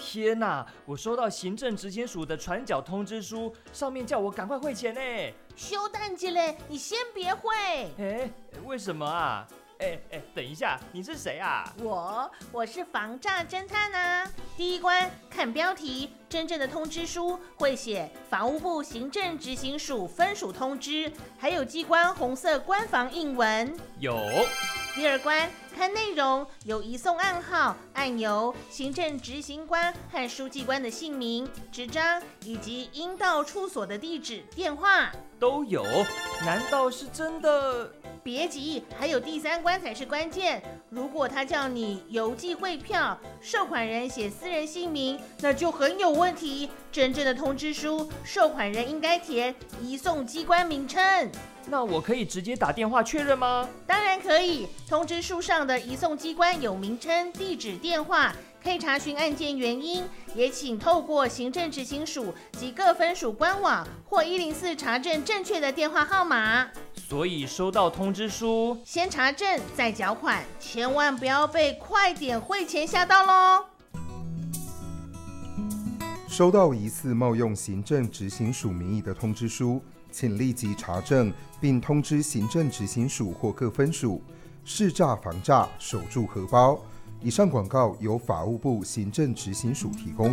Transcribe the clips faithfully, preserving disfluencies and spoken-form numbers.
天哪！我收到行政执行署的传缴通知书，上面叫我赶快汇钱呢。 修蛋姐嘞，你先别汇。 哎，为什么啊？哎哎，等一下，你是谁啊？ 我我是防诈侦探啊。第一关看标题，真正的通知书会写法务部行政执行署分署通知，还有机关红色官方印文。 有。 第二关看内容，有移送暗号、案由、行政执行官和书记官的姓名、纸张以及应到处所的地址、电话都有。难道是真的？ 别急，还有第三关才是关键。如果他叫你邮寄汇票，受款人写私人姓名，那就很有问题。真正的通知书，受款人应该填移送机关名称。 那我可以直接打电话确认吗？ 当然可以，通知书上的移送机关有名称、地址、电话，可以查询案件原因，也请透过行政执行署及各分署官网或一零四查证正确的电话号码。 所以收到通知书， 先查证再缴款，千万不要被快点汇钱吓到咯。 收到疑似冒用行政执行署名义的通知书，请立即查证并通知行政执行署或各分署，识诈防诈，守住荷包。以上广告由法务部行政执行署提供。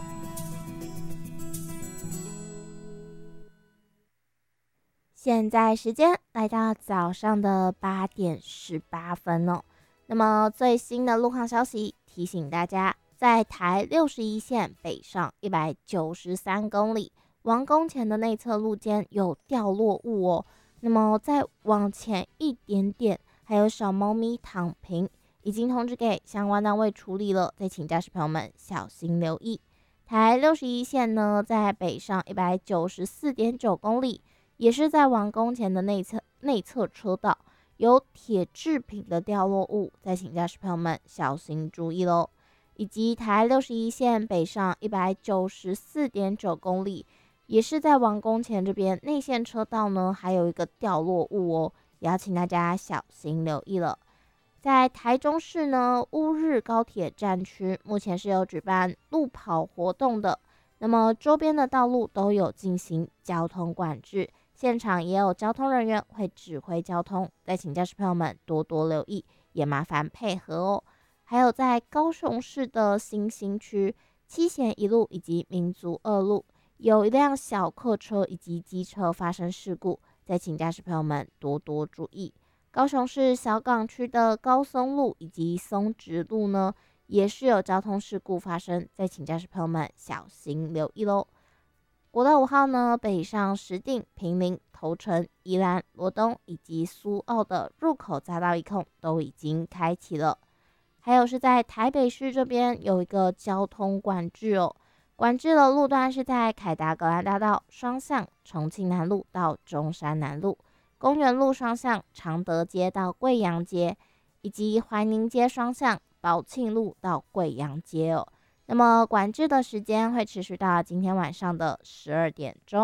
现在时间来到早上的八点十八分哦。那么最新的路况消息提醒大家，在台六十一线北上一百九十三公里，王宫前的内侧路肩有掉落物哦。那么再往前一点点，还有小猫咪躺平，已经通知给相关单位处理了，再请驾驶朋友们小心留意。台六十一线呢，在北上一百九十四点九公里，也是在王宫前的内侧内侧车道有铁制品的掉落物，再请驾驶朋友们小心注意喽。以及台六十一线北上一百九十四点九公里，也是在王宫前这边内线车道呢，还有一个掉落物哦，也要请大家小心留意了。在台中市呢，乌日高铁站区目前是有举办路跑活动的，那么周边的道路都有进行交通管制，现场也有交通人员会指挥交通，再请驾驶朋友们多多留意，也麻烦配合哦。还有在高雄市的新兴区七贤一路以及民族二路，有一辆小客车以及机车发生事故，再请驾驶朋友们多多注意。高雄市小港区的高松路以及松直路呢，也是有交通事故发生，再请驾驶朋友们小心留意咯。国道五号呢，北上石碇、坪林、头城、宜兰、罗东以及苏澳的入口匝道一控都已经开启了。还有是在台北市这边有一个交通管制哦，管制的路段是在凯达格兰大道双向重庆南路到中山南路，公园路双向常德街到贵阳街，以及怀宁街双向宝庆路到贵阳街哦。那么管制的时间会持续到今天晚上的十二点钟。